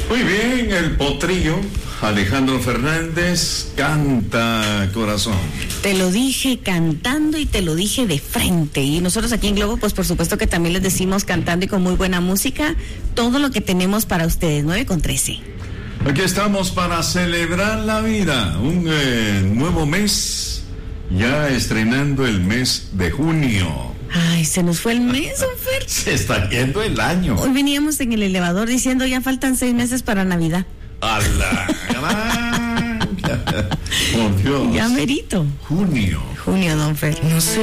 Muy bien, el potrillo, Alejandro Fernández, canta corazón. Te lo dije cantando y te lo dije de frente. Y nosotros aquí en Globo, pues por supuesto que también les decimos cantando y con muy buena música, todo lo que tenemos para ustedes, 9:13. Aquí estamos para celebrar la vida, un nuevo mes, ya estrenando el mes de junio. Ay, se nos fue el mes, Fer. Se está yendo el año. Hoy veníamos en el elevador diciendo ya faltan 6 meses para Navidad. ¡A la gran! Por Dios. Ya merito. Junio. Junio, don Fer. No sé.